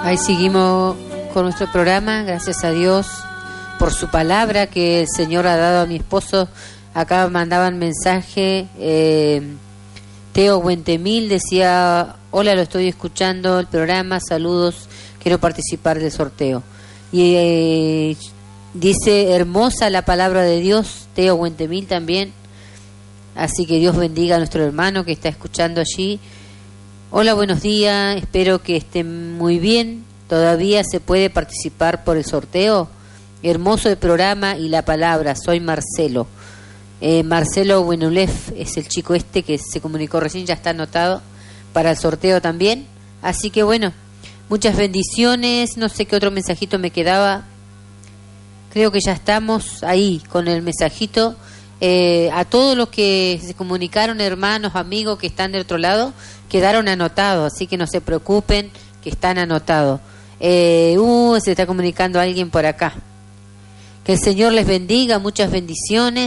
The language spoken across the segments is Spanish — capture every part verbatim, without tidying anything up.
Ahí seguimos con nuestro programa, gracias a Dios por su palabra que el Señor ha dado a mi esposo. Acá mandaban mensaje, eh, Teo Huentemil decía: hola, lo estoy escuchando el programa, saludos, quiero participar del sorteo. Y eh, dice: hermosa la palabra de Dios, Teo Huentemil también. Así que Dios bendiga a nuestro hermano que está escuchando allí. Hola, buenos días, espero que estén muy bien. ¿Todavía se puede participar por el sorteo? Hermoso el programa y la palabra. Soy Marcelo. Eh, Marcelo Buenulef es el chico este que se comunicó recién, ya está anotado para el sorteo también. Así que bueno, muchas bendiciones. No sé qué otro mensajito me quedaba. Creo que ya estamos ahí con el mensajito. Eh, a todos los que se comunicaron, hermanos, amigos que están del otro lado, quedaron anotados, así que no se preocupen, que están anotados. Eh, uh, se está comunicando alguien por acá. Que el Señor les bendiga, muchas bendiciones.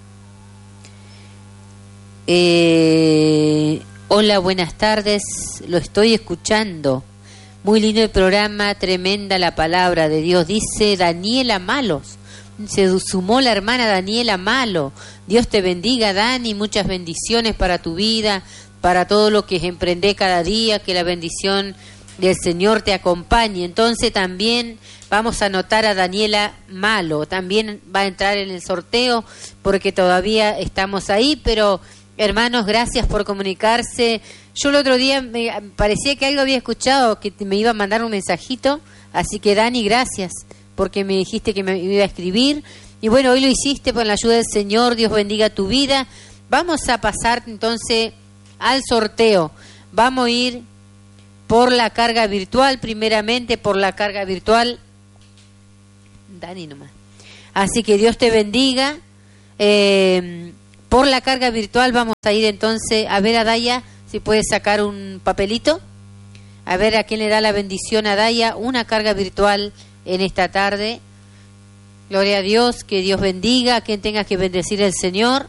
Eh, hola, buenas tardes, lo estoy escuchando. Muy lindo el programa, tremenda la palabra de Dios, dice Daniela Malos. Se sumó la hermana Daniela Malo. Dios te bendiga, Dani, muchas bendiciones para tu vida, para todo lo que emprendés cada día, que la bendición del Señor te acompañe. Entonces también vamos a anotar a Daniela Malo, también va a entrar en el sorteo porque todavía estamos ahí, pero hermanos, gracias por comunicarse. Yo el otro día me parecía que algo había escuchado, que me iba a mandar un mensajito, así que Dani, gracias, porque me dijiste que me iba a escribir, y bueno, hoy lo hiciste por la ayuda del Señor. Dios bendiga tu vida. Vamos a pasar entonces al sorteo. Vamos a ir por la carga virtual, primeramente por la carga virtual. Dani nomás. Así que Dios te bendiga. Eh, por la carga virtual vamos a ir entonces, a ver a Daya, si puede sacar un papelito. A ver a quién le da la bendición a Daya, una carga virtual en esta tarde. Gloria a Dios, que Dios bendiga a quien tenga que bendecir el Señor.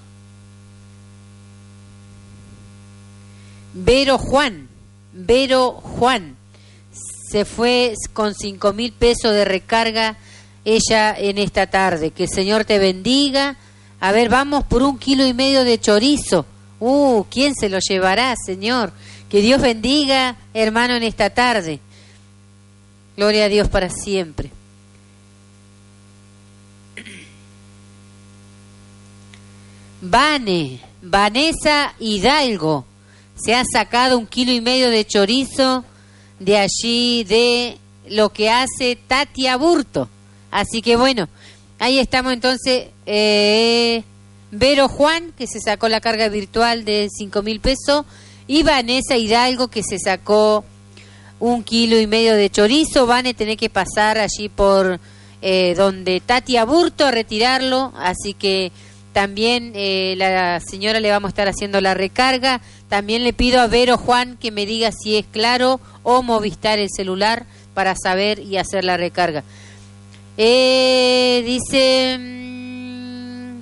Vero Juan, Vero Juan, se fue con cinco mil pesos de recarga ella en esta tarde. Que el Señor te bendiga. A ver, vamos por un kilo y medio de chorizo. Uh, ¿quién se lo llevará, Señor? Que Dios bendiga, hermano, en esta tarde. Gloria a Dios para siempre. Vane, Vanessa Hidalgo, se ha sacado un kilo y medio de chorizo de allí, de lo que hace Tati Aburto. Así que bueno, ahí estamos entonces. Eh, Vero Juan, que se sacó la carga virtual de cinco mil pesos, y Vanessa Hidalgo, que se sacó un kilo y medio de chorizo. Van a tener que pasar allí por eh, donde Tati Aburto a retirarlo, así que también eh, la señora le vamos a estar haciendo la recarga. También le pido a Vero Juan que me diga si es Claro o Movistar el celular para saber y hacer la recarga. Eh, dice... Mmm,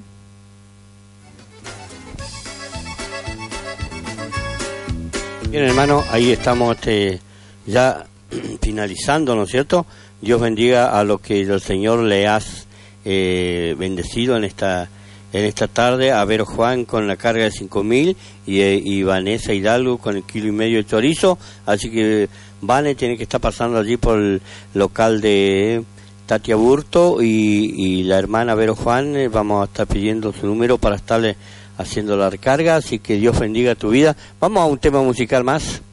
bien, hermano, ahí estamos este, ya finalizando, ¿no es cierto? Dios bendiga a los que el Señor le has eh, bendecido en esta en esta tarde, a Vero Juan con la carga de cinco mil y, y Vanessa Hidalgo con el kilo y medio de chorizo. Así que Vane tiene que estar pasando allí por el local de Tati Aburto, y, y la hermana Vero Juan, eh, vamos a estar pidiendo su número para estarle haciendo la recarga. Así que Dios bendiga tu vida. Vamos a un tema musical más.